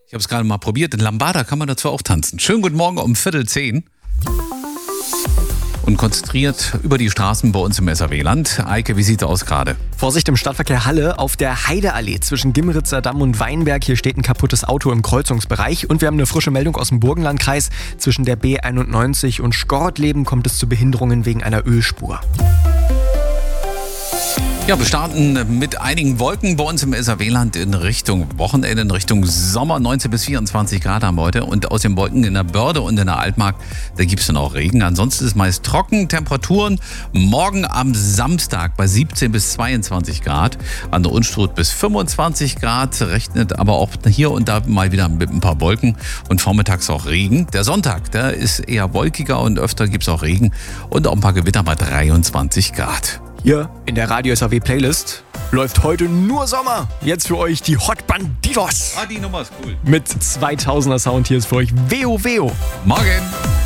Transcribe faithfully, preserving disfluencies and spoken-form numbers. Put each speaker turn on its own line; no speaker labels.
Ich habe es gerade mal probiert. In Lambada kann man dazu auch tanzen. Schönen guten Morgen um Viertel zehn. Und konzentriert über die Straßen bei uns im S R W-Land. Eike, wie sieht es aus gerade?
Vorsicht im Stadtverkehr Halle auf der Heideallee zwischen Gimritzer Damm und Weinberg. Hier steht ein kaputtes Auto im Kreuzungsbereich. Und wir haben eine frische Meldung aus dem Burgenlandkreis. Zwischen der B einundneunzig und Schkortleben kommt es zu Behinderungen wegen einer Ölspur.
Ja, wir starten mit einigen Wolken bei uns im S R W-Land in Richtung Wochenende, in Richtung Sommer. neunzehn bis vierundzwanzig Grad haben wir heute. Und aus den Wolken in der Börde und in der Altmark, da gibt es dann auch Regen. Ansonsten ist es meist trocken. Temperaturen morgen am Samstag bei siebzehn bis zweiundzwanzig Grad. An der Unstrut bis fünfundzwanzig Grad. Rechnet aber auch hier und da mal wieder mit ein paar Wolken. Und vormittags auch Regen. Der Sonntag, der ist eher wolkiger und öfter gibt es auch Regen. Und auch ein paar Gewitter bei dreiundzwanzig Grad.
Hier in der Radio S R W Playlist läuft heute nur Sommer. Jetzt für euch die Hot Bandidos.
Ah, die Nummer ist cool.
Mit zweitausender Sound hier ist für euch Veo Veo.
Morgen.